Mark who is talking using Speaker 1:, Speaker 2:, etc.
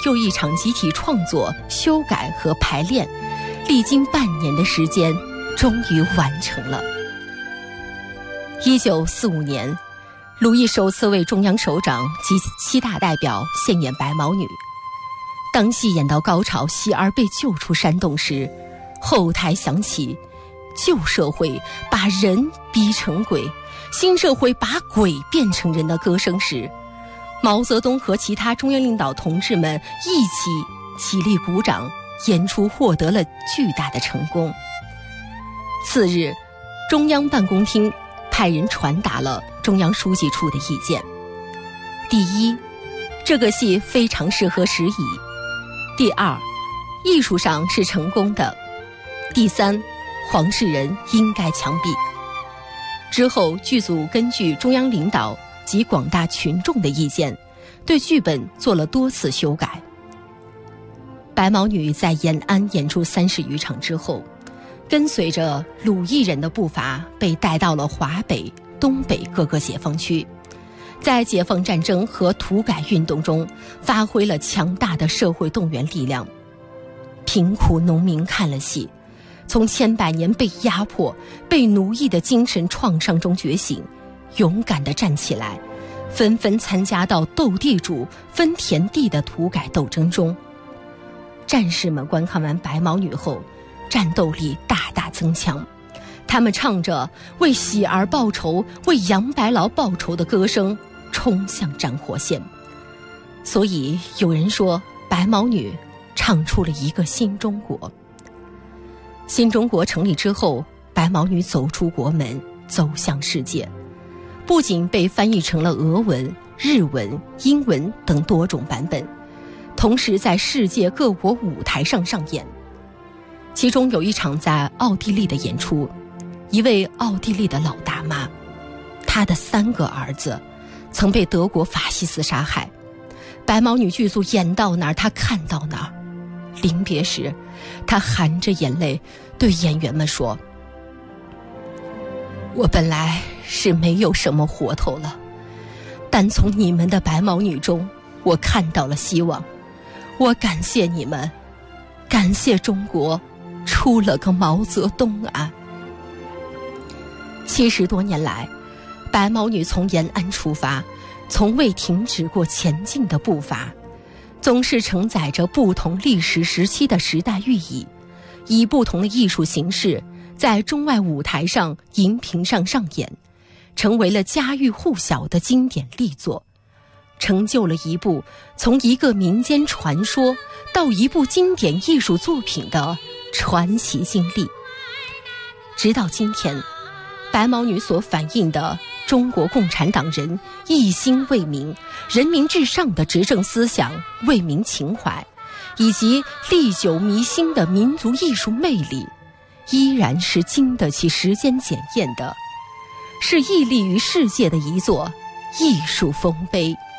Speaker 1: 又一场集体创作、修改和排练，历经半年的时间，终于完成了。1945年，鲁豫首次为中央首长及7大代表献演白毛女。当戏演到高潮，喜儿被救出山洞时，后台响起旧社会把人逼成鬼，新社会把鬼变成人的歌声时，毛泽东和其他中央领导同志们一起起立鼓掌，演出获得了巨大的成功。次日，中央办公厅派人传达了中央书记处的意见：第一，这个戏非常适合时宜；第二，艺术上是成功的；第三，黄世仁应该枪毙。之后，剧组根据中央领导及广大群众的意见，对剧本做了多次修改。白毛女在延安演出30余场之后，跟随着鲁艺人的步伐被带到了华北、东北各个解放区，在解放战争和土改运动中发挥了强大的社会动员力量。贫苦农民看了戏，从千百年被压迫、被奴役的精神创伤中觉醒，勇敢地站起来，纷纷参加到斗地主、分田地的土改斗争中。战士们观看完白毛女后，战斗力大大增强，他们唱着为喜儿报仇、为杨白劳报仇的歌声，冲向战火线。所以有人说，白毛女唱出了一个新中国。新中国成立之后，白毛女走出国门，走向世界，不仅被翻译成了俄文、日文、英文等多种版本，同时在世界各国舞台上上演。其中有一场在奥地利的演出，一位奥地利的老大妈，她的3个儿子曾被德国法西斯杀害。白毛女剧组演到哪儿，她看到哪儿。临别时，她含着眼泪对演员们说：我本来是没有什么活头了，但从你们的白毛女中，我看到了希望。我感谢你们，感谢中国出了个毛泽东啊。70多年来，白毛女从延安出发，从未停止过前进的步伐，总是承载着不同历史时期的时代寓意，以不同的艺术形式在中外舞台上、荧屏上上演，成为了家喻户晓的经典力作，成就了一部从一个民间传说到一部经典艺术作品的传奇经历。直到今天，白毛女所反映的中国共产党人一心为民、人民至上的执政思想、为民情怀，以及历久弥新的民族艺术魅力，依然是经得起时间检验的，是屹立于世界的一座艺术丰碑。